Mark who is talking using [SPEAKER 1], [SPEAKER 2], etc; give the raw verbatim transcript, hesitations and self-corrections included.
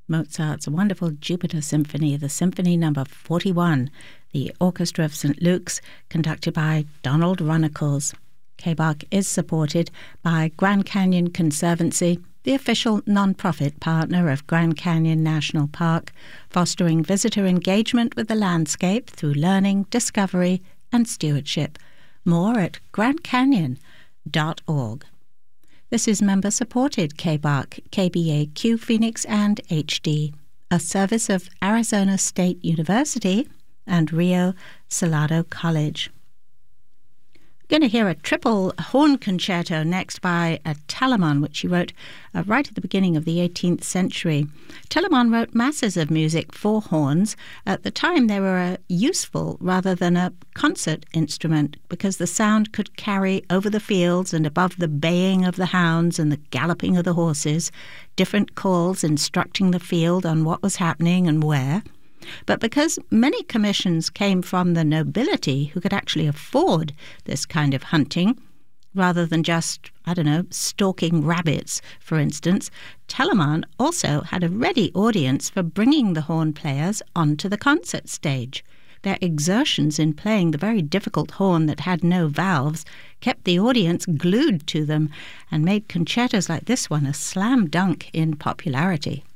[SPEAKER 1] Mozart's wonderful Jupiter Symphony, the Symphony Number forty-one, the Orchestra of Saint Luke's, conducted by Donald Runnicles. K B A C is supported by Grand Canyon Conservancy, the official non-profit partner of Grand Canyon National Park, fostering visitor engagement with the landscape through learning, discovery, and stewardship. More at grand canyon dot org. This is member-supported K B A C, K B A Q Phoenix and H D, a service of Arizona State University and Rio Salado College. We're going to hear a triple horn concerto next by uh, Telemann, which he wrote uh, right at the beginning of the eighteenth century. Telemann wrote masses of music for horns. At the time, they were a useful rather than a concert instrument because the sound could carry over the fields and above the baying of the hounds and the galloping of the horses, different calls instructing the field on what was happening and where. But because many commissions came from the nobility who could actually afford this kind of hunting, rather than just, I don't know, stalking rabbits, for instance, Telemann also had a ready audience for bringing the horn players onto the concert stage. Their exertions in playing the very difficult horn that had no valves kept the audience glued to them and made concertos like this one a slam dunk in popularity.